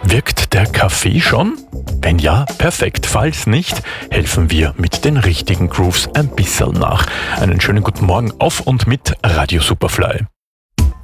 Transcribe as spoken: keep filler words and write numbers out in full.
Wirkt der Kaffee schon? Wenn ja, perfekt. Falls nicht, helfen wir mit den richtigen Grooves ein bisschen nach. Einen schönen guten Morgen auf und mit Radio Superfly.